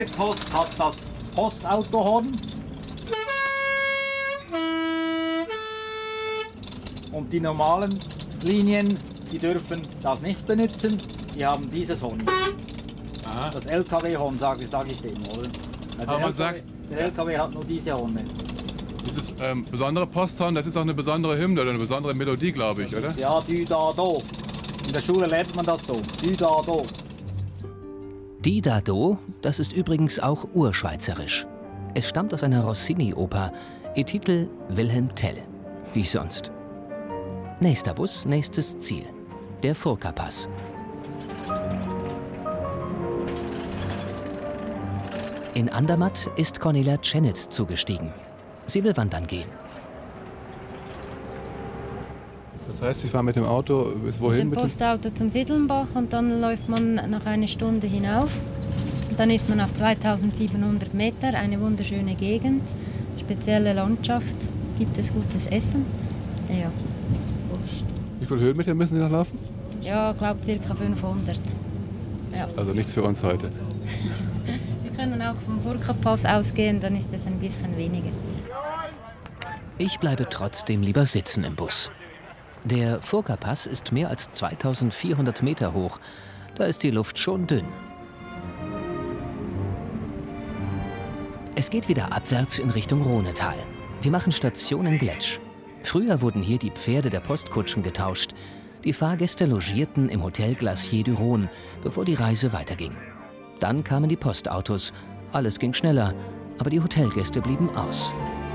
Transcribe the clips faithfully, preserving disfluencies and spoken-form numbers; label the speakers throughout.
Speaker 1: Die Post hat das Postautohorn. Und die normalen Linien, die dürfen das nicht benutzen. Die haben dieses Horn.
Speaker 2: Aha.
Speaker 1: Das L K W-Horn, sage sag ich dem, oder? Der
Speaker 2: Aber man
Speaker 1: L K W,
Speaker 2: sagt,
Speaker 1: der L K W hat nur diese Horne.
Speaker 2: dieses ähm, besondere Posthorn, das ist auch eine besondere Hymne oder eine besondere Melodie, glaube ich, oder?
Speaker 1: Ja, Dü da do. In der Schule lernt man das so. Dü da do.
Speaker 3: Di da do, das ist übrigens auch urschweizerisch. Es stammt aus einer Rossini-Oper. Ihr Titel Wilhelm Tell. Wie sonst. Nächster Bus, nächstes Ziel. Der Furka-Pass. In Andermatt ist Cornelia Tschenitz zugestiegen. Sie will wandern gehen.
Speaker 2: Das heißt, Sie fahren mit dem Auto bis wohin?
Speaker 4: Mit dem Postauto zum Siddelnbach und dann läuft man nach einer Stunde hinauf. Dann ist man auf zweitausendsiebenhundert Meter, eine wunderschöne Gegend, spezielle Landschaft, gibt es gutes Essen. Ja.
Speaker 2: Wie viele Höhenmeter müssen Sie noch laufen?
Speaker 4: Ja, ich glaube ca. fünfhundert. Ja.
Speaker 2: Also nichts für uns heute.
Speaker 4: Sie können auch vom Furka-Pass ausgehen, dann ist es ein bisschen weniger.
Speaker 3: Ich bleibe trotzdem lieber sitzen im Bus. Der Furka-Pass ist mehr als zweitausendvierhundert Meter hoch. Da ist die Luft schon dünn. Es geht wieder abwärts in Richtung Rhonetal. Wir machen Station in Gletsch. Früher wurden hier die Pferde der Postkutschen getauscht. Die Fahrgäste logierten im Hotel Glacier du Rhône, bevor die Reise weiterging. Dann kamen die Postautos. Alles ging schneller, aber die Hotelgäste blieben aus.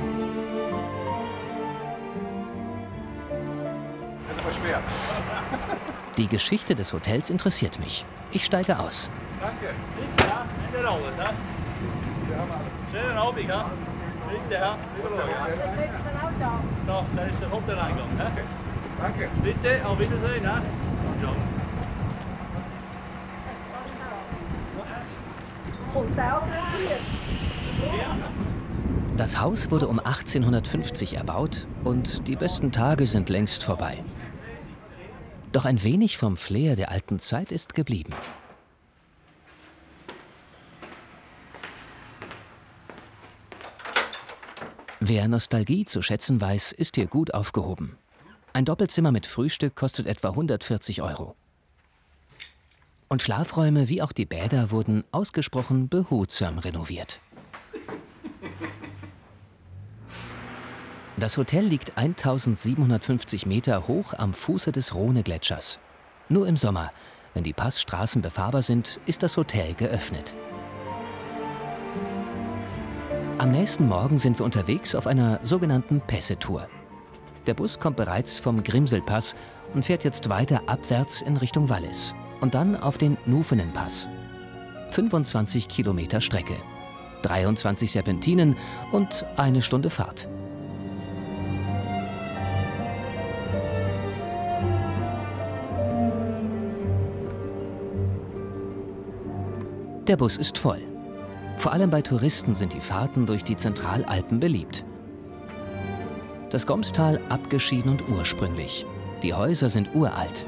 Speaker 3: Die Geschichte des Hotels interessiert mich. Ich steige aus.
Speaker 5: Danke. Bitte, ja. Nicht alles, ja. Schönen Abend, ja. Bitte, ja. Da, da ist der Hoteleingang. Ja. Danke. Bitte, auf Wiedersehen, ja. Ciao.
Speaker 3: Das Haus wurde um achtzehnhundertfünfzig erbaut und die besten Tage sind längst vorbei. Doch ein wenig vom Flair der alten Zeit ist geblieben. Wer Nostalgie zu schätzen weiß, ist hier gut aufgehoben. Ein Doppelzimmer mit Frühstück kostet etwa hundertvierzig Euro. Und Schlafräume wie auch die Bäder wurden ausgesprochen behutsam renoviert. Das Hotel liegt eintausendsiebenhundertfünfzig Meter hoch am Fuße des Rhonegletschers. Nur im Sommer, wenn die Passstraßen befahrbar sind, ist das Hotel geöffnet. Am nächsten Morgen sind wir unterwegs auf einer sogenannten Pässe-Tour. Der Bus kommt bereits vom Grimselpass und fährt jetzt weiter abwärts in Richtung Wallis. Und dann auf den Nufenenpass. fünfundzwanzig Kilometer Strecke, dreiundzwanzig Serpentinen und eine Stunde Fahrt. Der Bus ist voll. Vor allem bei Touristen sind die Fahrten durch die Zentralalpen beliebt. Das Gomstal abgeschieden und ursprünglich. Die Häuser sind uralt.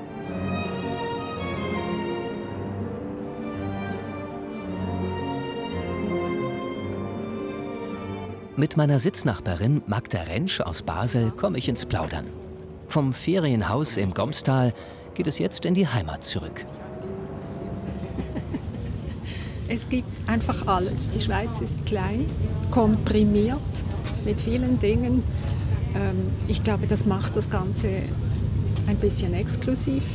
Speaker 3: Mit meiner Sitznachbarin Magda Rentsch aus Basel komme ich ins Plaudern. Vom Ferienhaus im Gomstal geht es jetzt in die Heimat zurück.
Speaker 6: Es gibt einfach alles. Die Schweiz ist klein, komprimiert mit vielen Dingen. Ich glaube, das macht das Ganze ein bisschen exklusiv.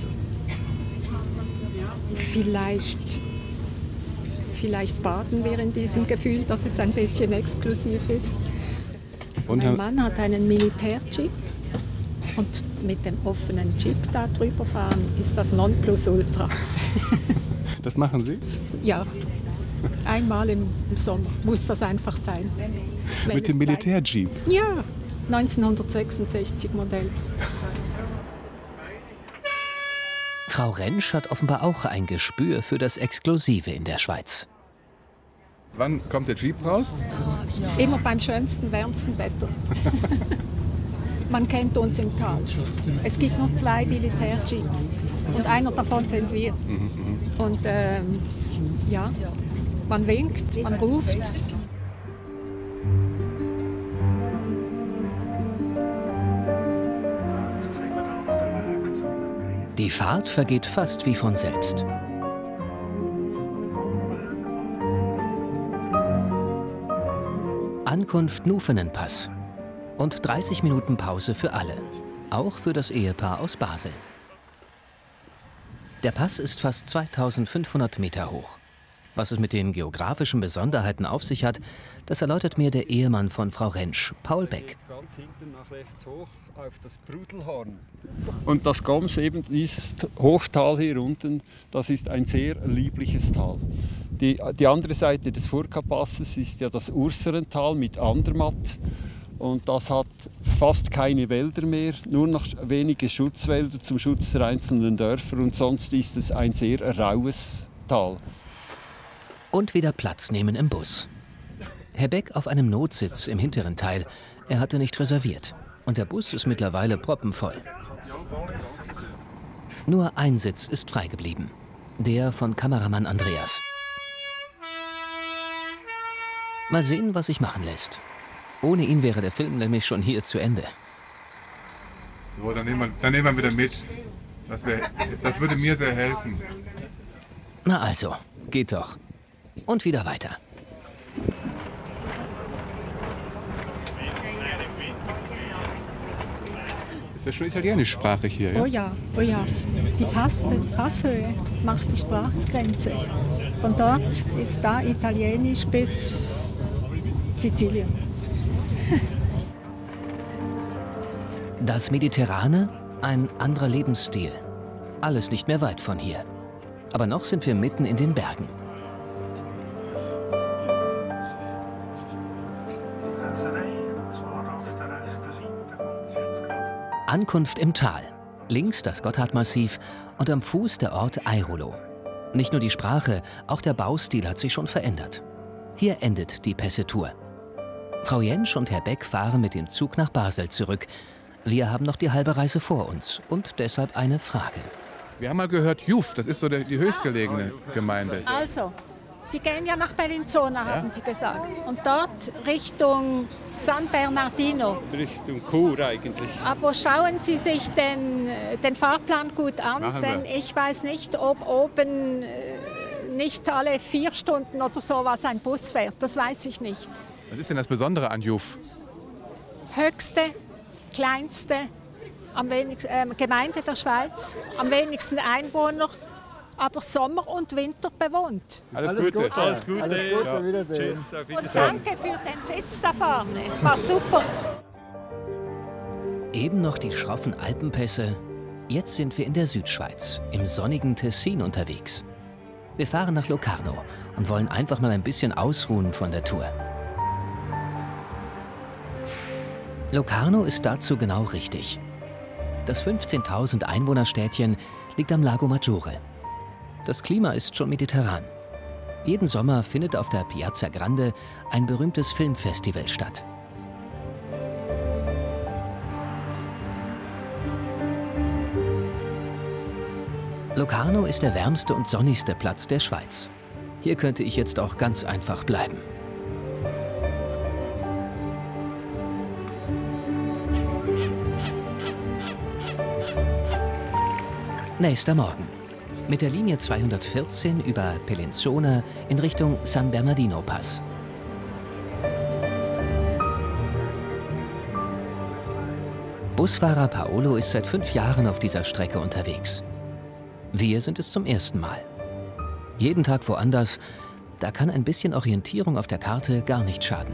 Speaker 6: Vielleicht, vielleicht baden wir in diesem Gefühl, dass es ein bisschen exklusiv ist. Und mein Mann hat einen Militärjeep und mit dem offenen Jeep da drüber fahren ist das Nonplusultra.
Speaker 2: Das machen Sie?
Speaker 6: Ja. Einmal im Sommer muss das einfach sein.
Speaker 2: Mit dem Militärjeep?
Speaker 6: Ja, neunzehnhundertsechsundsechzig Modell.
Speaker 3: Frau Rentsch hat offenbar auch ein Gespür für das Exklusive in der Schweiz.
Speaker 2: Wann kommt der Jeep raus?
Speaker 6: Immer beim schönsten, wärmsten Wetter. Man kennt uns im Tal. Es gibt nur zwei Militärjeeps und einer davon sind wir. Und ähm, ja, Man winkt, man ruft.
Speaker 3: Die Fahrt vergeht fast wie von selbst. Ankunft Nufenenpass und dreißig Minuten Pause für alle, auch für das Ehepaar aus Basel. Der Pass ist fast zweitausendfünfhundert Meter hoch. Was es mit den geografischen Besonderheiten auf sich hat, das erläutert mir der Ehemann von Frau Rentsch, Paul Beck.
Speaker 7: Ganz hinten nach rechts hoch auf das Brudelhorn. Und das Goms, eben dieses Hochtal hier unten, das ist ein sehr liebliches Tal. Die, die andere Seite des Furka-Passes ist ja das Urserental mit Andermatt. Und das hat fast keine Wälder mehr, nur noch wenige Schutzwälder zum Schutz der einzelnen Dörfer. Und sonst ist es ein sehr raues Tal.
Speaker 3: Und wieder Platz nehmen im Bus. Herr Beck auf einem Notsitz im hinteren Teil. Er hatte nicht reserviert. Und der Bus ist mittlerweile proppenvoll. Nur ein Sitz ist frei geblieben. Der von Kameramann Andreas. Mal sehen, was sich machen lässt. Ohne ihn wäre der Film nämlich schon hier zu Ende.
Speaker 2: So, dann nehmen wir, dann nehmen wir wieder mit. Das, wär, das würde mir sehr helfen.
Speaker 3: Na also, geht doch. Und wieder weiter.
Speaker 2: Ist ja schon italienischsprachig hier, ja?
Speaker 6: Oh ja, oh ja. Die Pass, die Passhöhe macht die Sprachgrenze. Von dort ist da Italienisch bis Sizilien.
Speaker 3: Das Mediterrane, ein anderer Lebensstil. Alles nicht mehr weit von hier. Aber noch sind wir mitten in den Bergen. Ankunft im Tal. Links das Gotthardmassiv und am Fuß der Ort Airolo. Nicht nur die Sprache, auch der Baustil hat sich schon verändert. Hier endet die Pässe-Tour. Frau Jentsch und Herr Beck fahren mit dem Zug nach Basel zurück. Wir haben noch die halbe Reise vor uns und deshalb eine Frage.
Speaker 2: Wir haben mal gehört, Juf, das ist so die höchstgelegene Gemeinde.
Speaker 6: Also, Sie gehen ja nach Bellinzona, haben ja? Sie gesagt. Und dort Richtung San Bernardino.
Speaker 7: Richtung Chur eigentlich.
Speaker 6: Aber schauen Sie sich den, den Fahrplan gut an,
Speaker 2: Machen
Speaker 6: denn
Speaker 2: wir.
Speaker 6: ich weiß nicht, ob oben nicht alle vier Stunden oder sowas ein Bus fährt. Das weiß ich nicht.
Speaker 2: Was ist denn das Besondere an Juf?
Speaker 6: Höchste, kleinste am wenigsten, äh, Gemeinde der Schweiz, am wenigsten Einwohner, aber Sommer und Winter bewohnt.
Speaker 2: Alles,
Speaker 8: Alles
Speaker 2: Gute.
Speaker 8: Gute.
Speaker 7: Alles Gute.
Speaker 8: Alles Gute.
Speaker 7: Ja.
Speaker 8: Wiedersehen.
Speaker 7: Tschüss, auf
Speaker 6: Und
Speaker 7: Wiedersehen.
Speaker 6: danke für den Sitz da vorne. War super.
Speaker 3: Eben noch die schroffen Alpenpässe. Jetzt sind wir in der Südschweiz, im sonnigen Tessin unterwegs. Wir fahren nach Locarno und wollen einfach mal ein bisschen ausruhen von der Tour. Locarno ist dazu genau richtig. Das fünfzehntausend Einwohnerstädtchen liegt am Lago Maggiore. Das Klima ist schon mediterran. Jeden Sommer findet auf der Piazza Grande ein berühmtes Filmfestival statt. Locarno ist der wärmste und sonnigste Platz der Schweiz. Hier könnte ich jetzt auch ganz einfach bleiben. Nächster Morgen. Mit der Linie zweihundertvierzehn über Bellinzona in Richtung San Bernardino Pass. Busfahrer Paolo ist seit fünf Jahren auf dieser Strecke unterwegs. Wir sind es zum ersten Mal. Jeden Tag woanders, da kann ein bisschen Orientierung auf der Karte gar nicht schaden.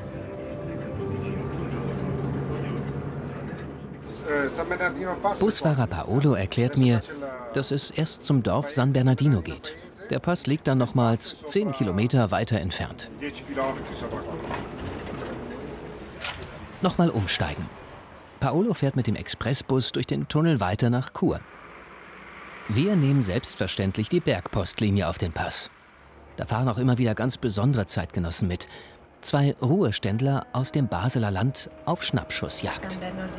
Speaker 3: Busfahrer Paolo erklärt mir, dass es erst zum Dorf San Bernardino geht. Der Pass liegt dann nochmals zehn Kilometer weiter entfernt. Nochmal umsteigen. Paolo fährt mit dem Expressbus durch den Tunnel weiter nach Chur. Wir nehmen selbstverständlich die Bergpostlinie auf den Pass. Da fahren auch immer wieder ganz besondere Zeitgenossen mit. Zwei Ruheständler aus dem Basler Land auf Schnappschussjagd.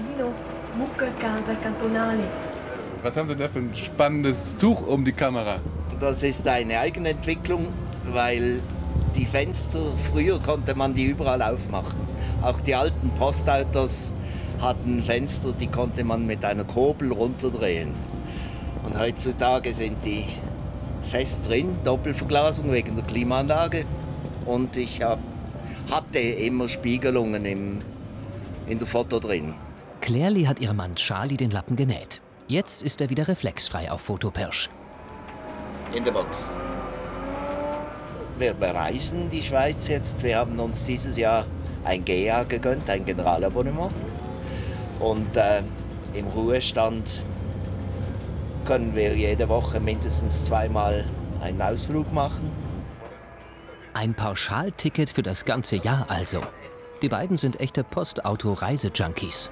Speaker 2: Was haben Sie da für ein spannendes Tuch um die Kamera?
Speaker 9: Das ist eine Eigenentwicklung, weil
Speaker 8: Die Fenster, früher konnte man die überall aufmachen. Auch die alten Postautos hatten Fenster, die konnte man mit einer Kurbel runterdrehen. Und heutzutage sind die fest drin, Doppelverglasung wegen der Klimaanlage. Und ich hab, hatte immer Spiegelungen im, in der Foto drin.
Speaker 3: Clairli hat ihrem Mann Charlie den Lappen genäht. Jetzt ist er wieder reflexfrei auf Fotopirsch.
Speaker 8: In der Box. Wir bereisen die Schweiz jetzt. Wir haben uns dieses Jahr ein G A gegönnt, ein Generalabonnement. Und äh, im Ruhestand können wir jede Woche mindestens zweimal einen Ausflug machen.
Speaker 3: Ein Pauschalticket für das ganze Jahr also. Die beiden sind echte Postauto-Reisejunkies.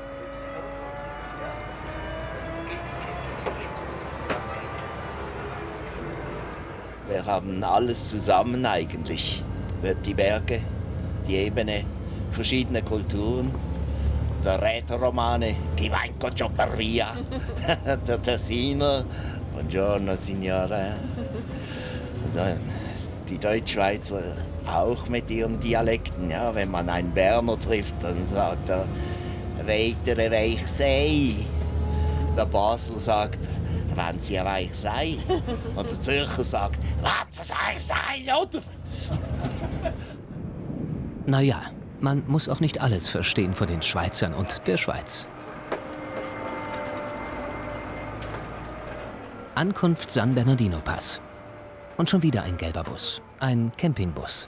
Speaker 8: Wir haben alles zusammen eigentlich. Die Berge, die Ebene, verschiedene Kulturen. Der Rätoromane, Chi va in Cocciopperia, der Tessiner, Buongiorno Signore. Die Deutschschweizer auch mit ihren Dialekten. Ja, wenn man einen Berner trifft, dann sagt er, weitere weich sei. Der Basler sagt, wenn sie weich sei. Und der Zürcher sagt, was weich sei, oder?
Speaker 3: Naja, man muss auch nicht alles verstehen von den Schweizern und der Schweiz. Ankunft San Bernardino Pass. Und schon wieder ein gelber Bus. Ein Campingbus.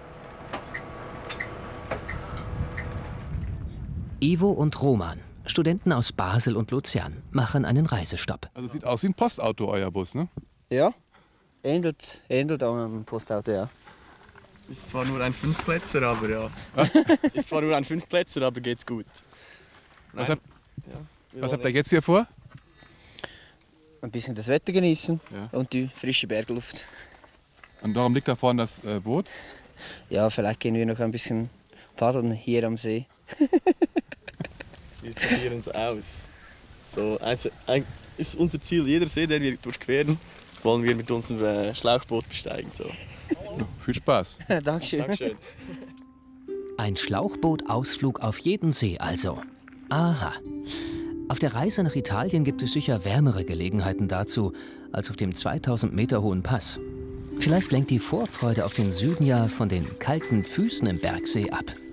Speaker 3: Ivo und Roman, Studenten aus Basel und Luzern, machen einen Reisestopp.
Speaker 2: Also sieht aus wie ein Postauto, euer Bus, ne?
Speaker 9: Ja, ähnelt, ähnelt an einem Postauto, ja.
Speaker 5: Ist zwar nur ein Fünfplätzer, aber ja. Ist zwar nur ein Fünfplätzer, aber geht's gut.
Speaker 2: Was, hab,
Speaker 5: ja,
Speaker 2: was habt ihr jetzt hier vor?
Speaker 9: Ein bisschen das Wetter genießen,
Speaker 2: ja,
Speaker 9: und die frische Bergluft.
Speaker 2: Und darum liegt da vorne das äh, Boot?
Speaker 9: Ja, vielleicht gehen wir noch ein bisschen paddeln hier am See.
Speaker 5: Wir probieren es aus. So, also, ein, ist unser Ziel, jeder See, den wir durchqueren, wollen wir mit unserem äh, Schlauchboot besteigen. So.
Speaker 2: Ja, viel Spaß.
Speaker 9: Dankeschön.
Speaker 5: Dankeschön.
Speaker 3: Ein Schlauchbootausflug auf jeden See also. Aha. Auf der Reise nach Italien gibt es sicher wärmere Gelegenheiten dazu als auf dem zweitausend Meter hohen Pass. Vielleicht lenkt die Vorfreude auf den Süden ja von den kalten Füßen im Bergsee ab.